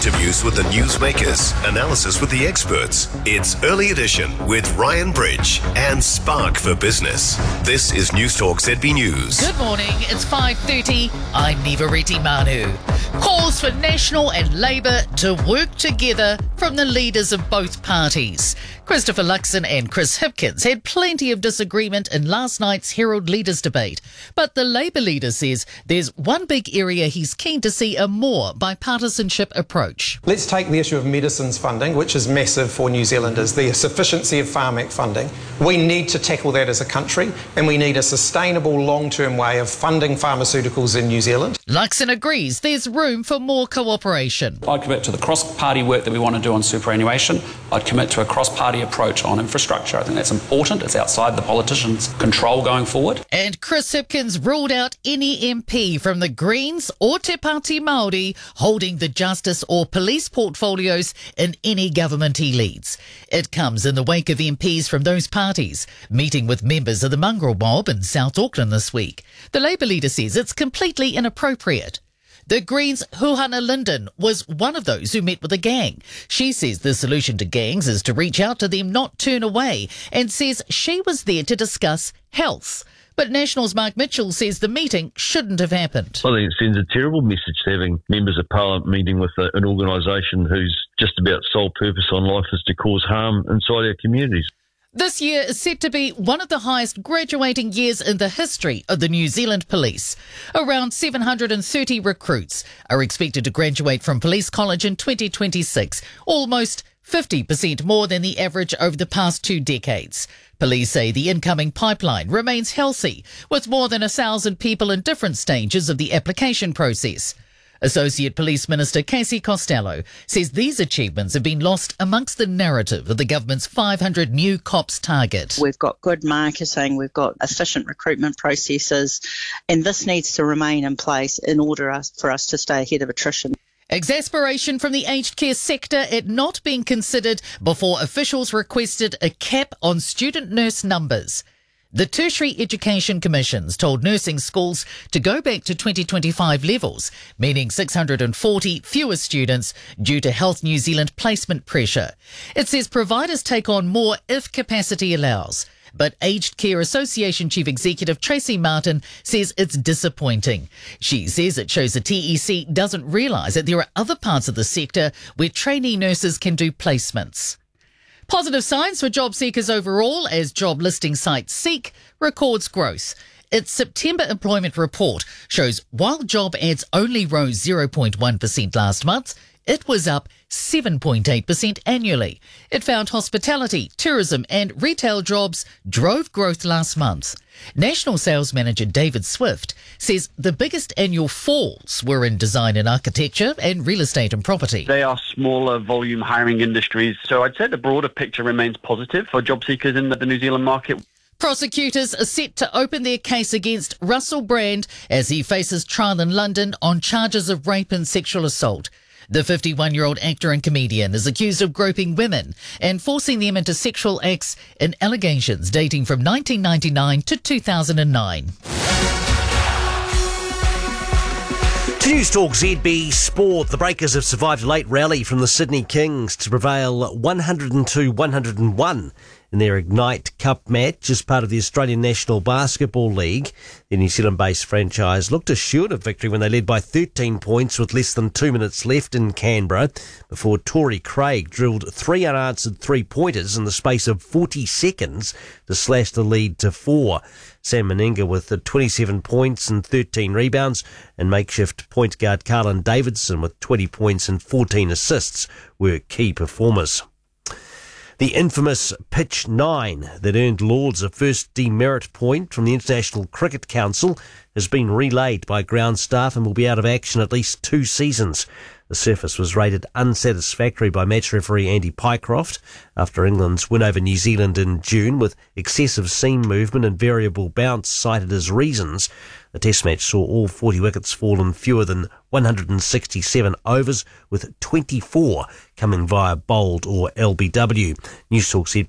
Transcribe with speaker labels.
Speaker 1: Interviews with the newsmakers, analysis with the experts. It's Early Edition with Ryan Bridge and Spark for Business. This is News Talk ZB News.
Speaker 2: Good morning, it's 5:30. I'm Nivareti Manu. Calls for National and Labour to work together from the leaders of both parties. Christopher Luxon and Chris Hipkins had plenty of disagreement in last night's Herald Leaders debate, but the Labour leader says there's one big area he's keen to see a more bipartisanship approach.
Speaker 3: Let's take the issue of medicines funding, which is massive for New Zealanders, the sufficiency of Farm Act funding. We need to tackle that as a country, and we need a sustainable long-term way of funding pharmaceuticals in New Zealand.
Speaker 2: Luxon agrees there's room for more cooperation.
Speaker 4: I'd commit to the cross-party work that we want to do on superannuation. I'd commit to a cross-party approach on infrastructure. I think that's important. It's outside the politicians' control going forward.
Speaker 2: And Chris Hipkins ruled out any MP from the Greens or Te Pāti Māori holding the justice or police portfolios in any government he leads. It comes in the wake of MPs from those parties meeting with members of the mongrel mob in South Auckland this week. The Labour leader says it's completely inappropriate. The Greens' Huhana Linden was one of those who met with the gang. She says the solution to gangs is to reach out to them, not turn away, and says she was there to discuss health. But National's Mark Mitchell says the meeting shouldn't have happened.
Speaker 5: I think it sends a terrible message having members of Parliament meeting with an organisation whose just about sole purpose on life is to cause harm inside our communities.
Speaker 2: This year is set to be one of the highest graduating years in the history of the New Zealand Police. Around 730 recruits are expected to graduate from Police College in 2026, almost 50% more than the average over the past 2 decades. Police say the incoming pipeline remains healthy, with more than 1,000 people in different stages of the application process. Associate Police Minister Casey Costello says these achievements have been lost amongst the narrative of the government's 500 new cops target.
Speaker 6: We've got good marketing, we've got efficient recruitment processes, and this needs to remain in place in order for us to stay ahead of attrition.
Speaker 2: Exasperation from the aged care sector at not being considered before officials requested a cap on student nurse numbers. The Tertiary Education Commissions told nursing schools to go back to 2025 levels, meaning 640 fewer students due to Health New Zealand placement pressure. It says providers take on more if capacity allows. But Aged Care Association Chief Executive Tracy Martin says it's disappointing. She says it shows the TEC doesn't realise that there are other parts of the sector where trainee nurses can do placements. Positive signs for job seekers overall as job listing site Seek records growth. Its September employment report shows while job ads only rose 0.1% last month, it was up 7.8% annually. It found hospitality, tourism and retail jobs drove growth last month. National Sales Manager David Swift says the biggest annual falls were in design and architecture and real estate and property.
Speaker 7: They are smaller volume hiring industries, so I'd say the broader picture remains positive for job seekers in the New Zealand market.
Speaker 2: Prosecutors are set to open their case against Russell Brand as he faces trial in London on charges of rape and sexual assault. The 51-year-old actor and comedian is accused of groping women and forcing them into sexual acts in allegations dating from 1999 to 2009.
Speaker 8: To News Talk ZB Sport, the Breakers have survived a late rally from the Sydney Kings to prevail 102-101 in their Ignite Cup match as part of the Australian National Basketball League. The New Zealand-based franchise looked assured of victory when they led by 13 points with less than 2 minutes left in Canberra before Torrey Craig drilled 3 unanswered three-pointers in the space of 40 seconds to slash the lead to 4. Sam Meninga with 27 points and 13 rebounds, and makeshift point guard Carlin Davidson with 20 points and 14 assists were key performers. The infamous Pitch 9 that earned Lords a first demerit point from the International Cricket Council has been relayed by ground staff and will be out of action at least 2 seasons. The surface was rated unsatisfactory by match referee Andy Pycroft after England's win over New Zealand in June, with excessive seam movement and variable bounce cited as reasons. The Test match saw all 40 wickets fall in fewer than 167 overs, with 24 coming via bowled or LBW. News Talk said